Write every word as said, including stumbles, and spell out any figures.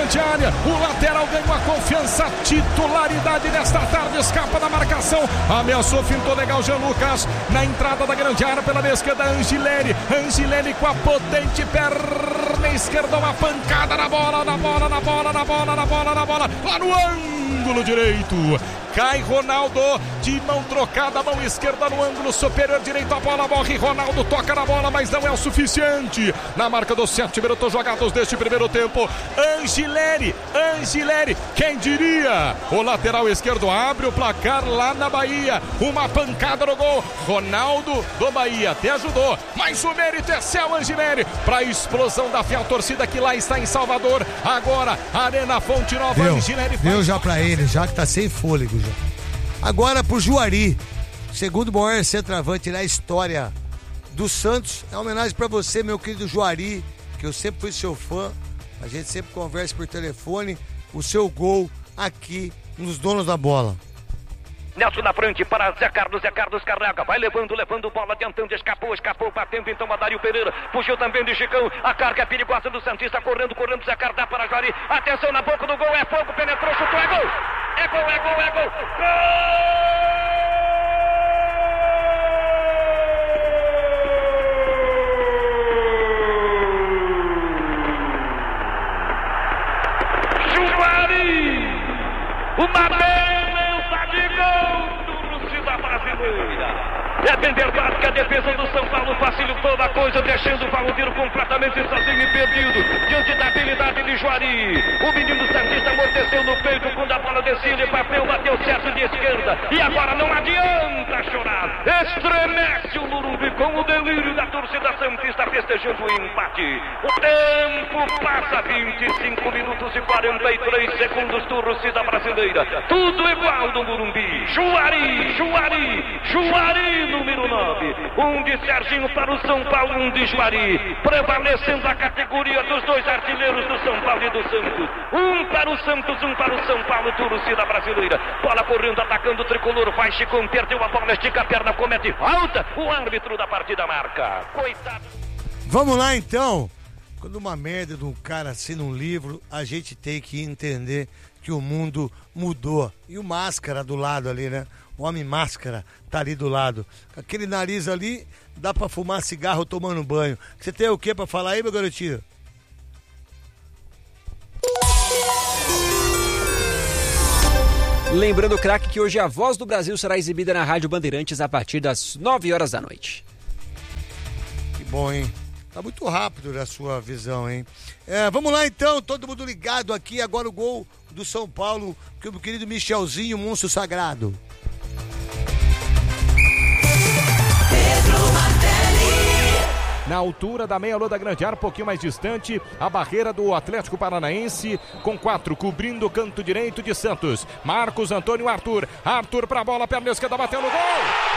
grande área, o lateral ganhou a confiança, titularidade nesta tarde, escapa da marcação, ameaçou, fintou legal Jean Lucas, na entrada da grande área pela esquerda, Angileri, Angileri com a potente perna esquerda, uma pancada na bola, na bola, na bola, na bola, na bola, na bola, lá no ângulo direito, cai Ronaldo, de mão trocada, mão esquerda no ângulo superior direito, a bola morre, Ronaldo toca na bola, mas não é o suficiente, na marca dos sete minutos jogados deste primeiro tempo, Angileri, Angileri, quem diria, o lateral esquerdo abre o placar lá na Bahia, uma pancada no gol, Ronaldo do Bahia até ajudou, mas o mérito é seu, Angileri, para a explosão da fiel torcida que lá está em Salvador, agora, Arena Fonte Nova, Deu, Angileri deu já pra ele, já que tá sem fôlego já. Agora pro Juari, segundo maior centroavante na história do Santos, é uma homenagem pra você, meu querido Juari, que eu sempre fui seu fã, a gente sempre conversa por telefone, o seu gol aqui nos donos da bola. Nelson na frente para Zé Carlos, Zé Carlos carrega, vai levando, levando bola, adiantando, escapou, escapou, batendo então a Dário Pereira, fugiu também de Chicão, a carga é perigosa do Santista, correndo, correndo, Zé Carlos dá para Juari, atenção na boca do gol, é fogo, penetrou, chutou, é gol, é gol, é gol, é gol, gol! Juari! Uma beleza de gol do torcida brasileira. É bem verdade que a defesa do São Paulo facilitou a coisa, deixando o Valdir completamente sozinho e perdido diante da habilidade de Juari. O menino santista amorteceu no peito quando a bola descia de papel, bateu certo de esquerda. E agora não adianta chorar. Estremece o Morumbi com o delírio da torcida santista festejando o empate. O tempo passa, vinte e cinco minutos e quarenta e três segundos, torcida brasileira. Tudo igual do Morumbi. Juari, Juari, Juari número nove. Um de Serginho para o São Paulo, um de Juari. Prevalecendo a categoria dos dois artilheiros do São Paulo e do Santos. Um para o Santos, um para o São Paulo, torcida brasileira. Bola correndo, atacando o tricolor. Vai Chicão, perdeu a bola, estica a perna, comete falta. O árbitro da partida marca. Coitado. Vamos lá então. Quando uma merda de um cara assina um livro, a gente tem que entender que o mundo mudou. E o Máscara do lado ali, né? O homem Máscara tá ali do lado. Com aquele nariz ali, dá pra fumar cigarro tomando banho. Você tem o que pra falar aí, meu garotinho? Lembrando, craque, que hoje a Voz do Brasil será exibida na Rádio Bandeirantes a partir das nove horas da noite. Que bom, hein? Tá muito rápido na sua visão, hein? É, vamos lá então, todo mundo ligado aqui. Agora o gol do São Paulo, que o querido Michelzinho, monstro sagrado. Na altura da meia-lua da grande área, um pouquinho mais distante, a barreira do Atlético Paranaense, com quatro, cobrindo o canto direito de Santos. Marcos Antônio Arthur, Arthur pra bola, perna esquerda, bateu no gol!